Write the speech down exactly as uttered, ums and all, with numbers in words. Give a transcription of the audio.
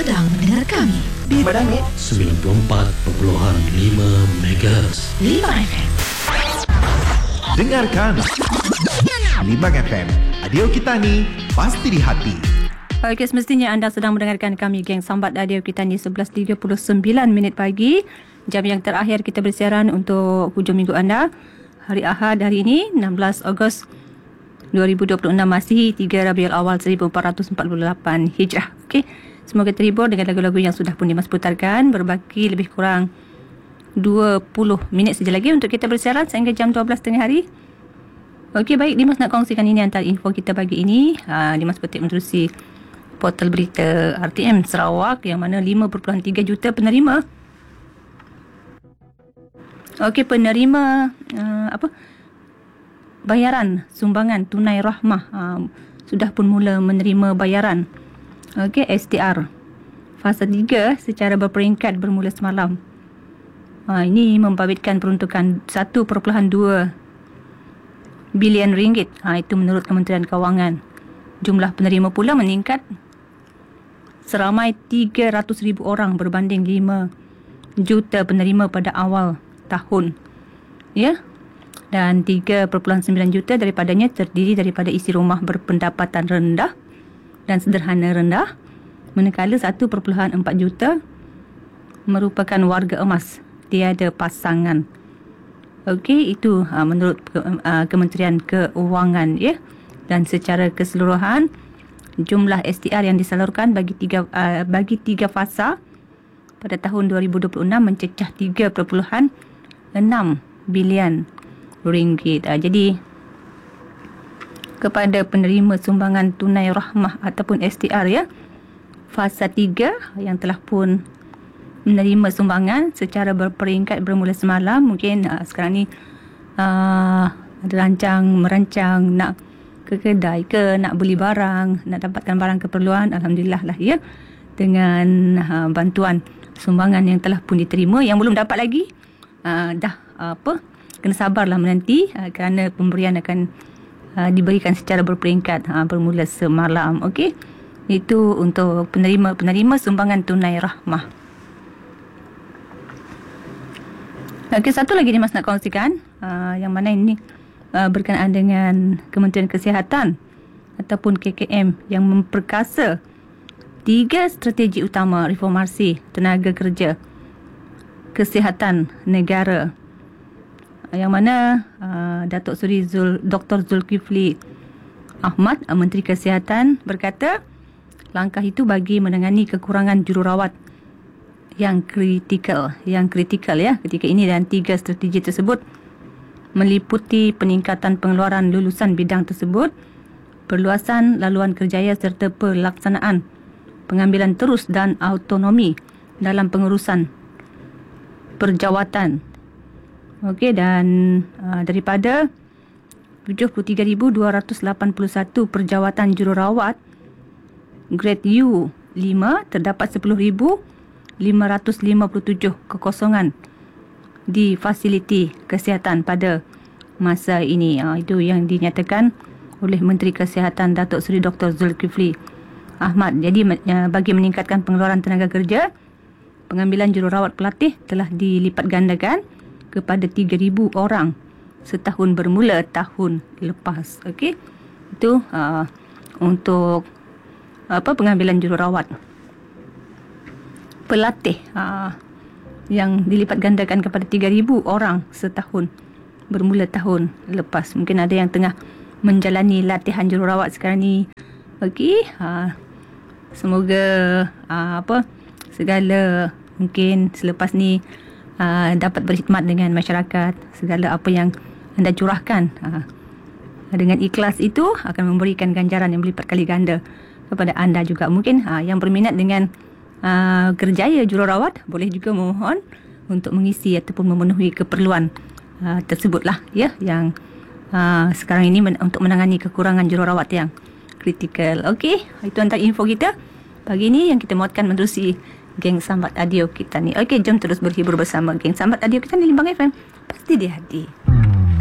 sedang mendengar kami di Badamit sembilan puluh empat perpuluhan lima megahertz Limbang F M. Dengarkan Limbang F M, radio kita ni pasti di hati. Okey, semestinya anda sedang mendengarkan kami, geng Sambat Radio kita ni sebelas tiga puluh sembilan minit pagi. Jam yang terakhir kita bersiaran untuk hujung minggu anda. Hari Ahad hari ini enam belas Ogos dua ribu dua puluh enam, Masihi tiga Rabiul Awal seribu empat ratus empat puluh lapan Hijrah. Okey, semoga terhibur dengan lagu-lagu yang sudah pun Dimas putarkan. Berbaki lebih kurang dua puluh minit saja lagi untuk kita bersiaran sehingga jam dua belas tengah hari. Okey, baik, Dimas nak kongsikan ini antara info kita pagi ini. Ha, Dimas petik menerusi portal berita R T M Sarawak yang mana lima perpuluhan tiga juta penerima. Okey, penerima uh, apa? bayaran sumbangan tunai rahmah uh, sudah pun mula menerima bayaran. Okey, S T R fasa tiga secara berperingkat bermula semalam. Uh, ini membabitkan peruntukan satu perpuluhan dua bilion ringgit. Uh, itu menurut Kementerian Kewangan. Jumlah penerima pula meningkat seramai tiga ratus ribu orang berbanding lima juta penerima pada awal tahun. Ya. Dan tiga perpuluhan sembilan juta daripadanya terdiri daripada isi rumah berpendapatan rendah dan sederhana rendah, manakala satu perpuluhan empat juta merupakan warga emas tiada pasangan. Okey, itu uh, menurut uh, Kementerian Keuangan, ya. Dan secara keseluruhan jumlah S T R yang disalurkan bagi tiga uh, bagi tiga fasa pada tahun dua ribu dua puluh enam mencecah tiga perpuluhan enam bilion ringgit. Uh, jadi kepada penerima sumbangan tunai rahmah ataupun S T R, ya, fasa tiga yang telah pun menerima sumbangan secara berperingkat bermula semalam, mungkin uh, sekarang ni uh, rancang merancang nak ke kedai ke, nak beli barang, nak dapatkan barang keperluan, alhamdulillah lah, ya, dengan uh, bantuan sumbangan yang telah pun diterima. Yang belum dapat lagi uh, dah uh, apa kena sabarlah menanti uh, kerana pemberian akan uh, diberikan secara berperingkat uh, bermula semalam. Okey, itu untuk penerima-penerima sumbangan tunai rahmah. Okey, satu lagi Dimas nak kongsikan, uh, yang mana ini uh, berkenaan dengan Kementerian Kesihatan ataupun K K M yang memperkasa tiga strategi utama reformasi tenaga kerja kesihatan negara, yang mana uh, Datuk Seri Zul, Doktor Zulkifli Ahmad, uh, Menteri Kesihatan, berkata langkah itu bagi menangani kekurangan jururawat yang kritikal, yang kritikal ya ketika ini. Dan tiga strategi tersebut meliputi peningkatan pengeluaran lulusan bidang tersebut, perluasan laluan kerjaya serta pelaksanaan pengambilan terus dan autonomi dalam pengurusan perjawatan. Okey, dan uh, daripada tujuh puluh tiga ribu dua ratus lapan puluh satu perjawatan jururawat grade U lima, terdapat sepuluh ribu lima ratus lima puluh tujuh kekosongan di fasiliti kesihatan pada masa ini. Uh, itu yang dinyatakan oleh Menteri Kesihatan Datuk Seri Doktor Zulkifli Ahmad. Jadi uh, bagi meningkatkan pengeluaran tenaga kerja, pengambilan jururawat pelatih telah dilipat gandakan kepada tiga ribu orang setahun bermula tahun lepas. Okey, itu uh, untuk apa pengambilan jururawat pelatih uh, yang dilipat gandakan kepada tiga ribu orang setahun bermula tahun lepas. Mungkin ada yang tengah menjalani latihan jururawat sekarang ni. Okey, uh, semoga uh, apa segala mungkin selepas ni Uh, dapat berkhidmat dengan masyarakat. Segala apa yang anda curahkan uh, dengan ikhlas itu akan memberikan ganjaran yang berlipat kali ganda kepada anda juga. Mungkin uh, yang berminat dengan uh, kerjaya jururawat boleh juga memohon untuk mengisi ataupun memenuhi keperluan uh, tersebutlah, ya, yang uh, sekarang ini men- untuk menangani kekurangan jururawat yang kritikal. Okey, itu antara info kita pagi ini yang kita muatkan menerusi geng Sambat Radio kita ni. Okey, jom terus berhibur bersama geng Sambat Radio kita ni, Limbang F M, pasti di hati.